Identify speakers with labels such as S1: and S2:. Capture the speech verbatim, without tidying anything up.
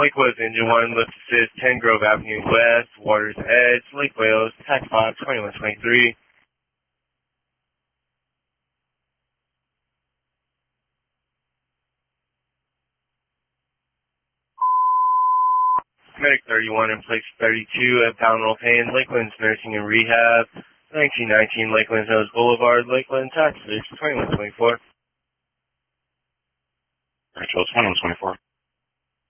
S1: Lake Wales Engine one, lift assist, ten Grove Avenue West, Water's Edge, Lake Wales, tax box twenty-one twenty-three. Medic thirty-one in place thirty-two at Pownell Payne, Lakeland's Nursing and Rehab, nineteen nineteen Lakeland's Nose Boulevard, Lakeland, Texas, twenty-one twenty-four.
S2: Rachel, twenty-one twenty-four.